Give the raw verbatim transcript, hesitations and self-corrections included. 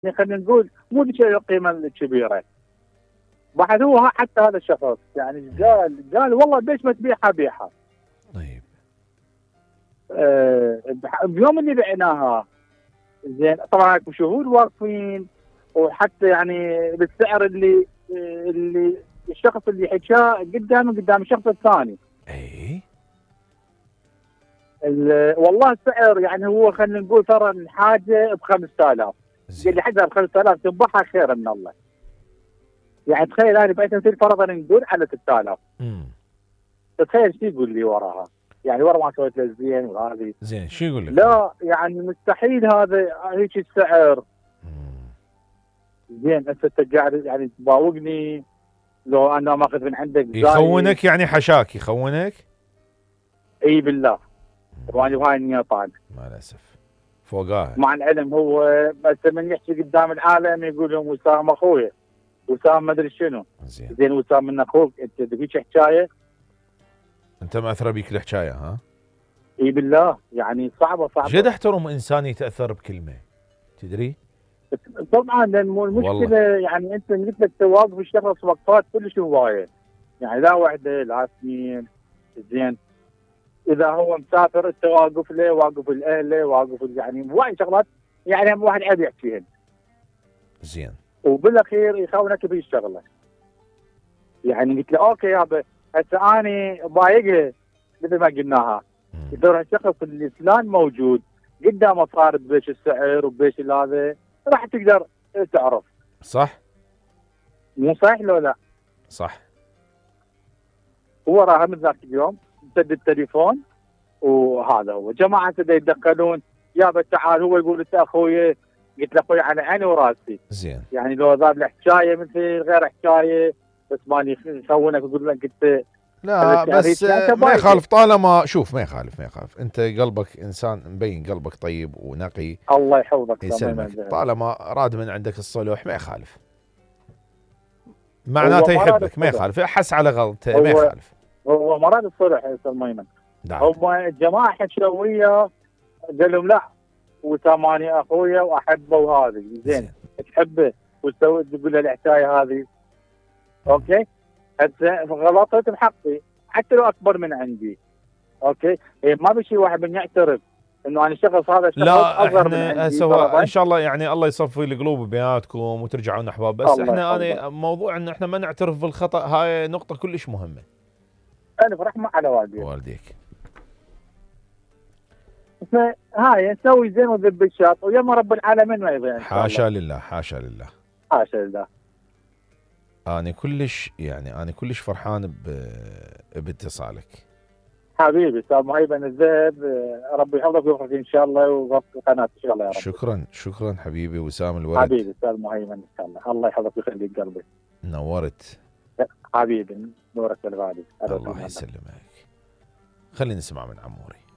خلينا نقول مو بشيء القيمه الكبيره. بعد هو حتى هذا الشخص يعني قال قال والله ليش ما تبيعها بيعها. طيب آه بيوم اللي بعناها زين طبعا اكو شهود واقفين، وحتى يعني بالسعر اللي اللي الشخص اللي حكاه قدامه قدام الشخص الثاني. اي والله السعر يعني هو خلينا نقول ترى الحاجه ب خمسة آلاف، زين اللي حدها ب خمسة آلاف تنباعها خير من الله. يعني تخيل انا بعت مثل فرضا نقول على ستة آلاف. امم تخيل شو يقول لي وراها، يعني ورا ما سويت له زين وهذه. زين شو يقول لك؟ لا يعني مستحيل هذا هيك السعر. زين انت قاعد يعني تباوقني لو انا ماخذ من عندك زايد. يخونك يعني حشاك يخونك؟ اي بالله وانا وهاي النية طالع مع الاسف فوقاها. مع العلم هو بس من يحكي قدام العالم يقول لهم وسام اخويا وسام ما ادري شنو. زين زين وسام من اخوك انت هيك حكايه. انت مأثرة بيك الحكايه ها؟ اي بالله يعني صعبه صعبه. جد احترم انسان يتاثر بكلمه تدري؟ طبعا لان مو المشكله والله. يعني انت قلت لك تواقف الشخص وقفات كلش هوايه، يعني لا وحده لا اثنين. زين اذا هو مسافر انت واقف له واقف لاهله واقف يعني وايد شغلات يعني واحد عيب يحكيهن. زين وبالاخير يخونك بالشغله. يعني قلت له اوكي يابا هسه اني ضايقها مثل ما قلناها. يدور الشخص اللي فلان موجود قدامه صار بيش السعر وبيش هذا راح تقدر تعرف. صح؟ مو صحيح لو لا؟ صح. هو راح من ذاك اليوم سد التليفون وهذا هو جماعه يتدخلون يابا تعال هو يقول انت اخوي. قلت له اخوي على عيني وراسي. زين يعني لو ذاب له حكايه مثل غير حكايه بس ماني يخونك ويقول لك انت. لا بس ما يخالف طالما شوف ما يخالف ما يخالف انت قلبك انسان مبين قلبك طيب ونقي. الله يحفظك يسلمك. طالما راد من عندك الصلح ما يخالف معناته يحبك ما يخالف احس على غلطته ما يخالف. هو مراد الصلح يا استاذ ميمن. هم الجماعه حكاويه قال لهم لا وساماني اخويا واحبه وهذه زين تحبه وتسوي تقول له الحكايه هذه اوكي. هسه غلطت بحقي حتى لو اكبر من عندي اوكي. إيه ما بشي واحد من يعترف انه انا الشخص هذا الشخص اصغر من عندي. سواء ان شاء الله يعني الله يصفي القلوب بيناتكم وترجعون احباب. بس احنا انا موضوع ان احنا ما نعترف بالخطا هاي نقطه كلش مهمه. الف رحمه على والديك والديك. هاي نسوي زين وذب الشاط ويما رب العالمين ما يضيع. حاشا لله حاشا لله حاشا لله. أنا كلش يعني أنا كلش فرحان ب... باتصالك حبيبي استاذ مهيبن الذهب. ربي يحفظك ويوفقك ان شاء الله ويوفق القناه ان شاء الله يا رب. شكرا شكرا حبيبي وسام الورد. حبيبي استاذ مهيبن ان شاء الله الله يحفظك ويخليك قلبي. نورت حبيبي نورك الغالي. الله يسلمك. خلينا نسمع من عموري.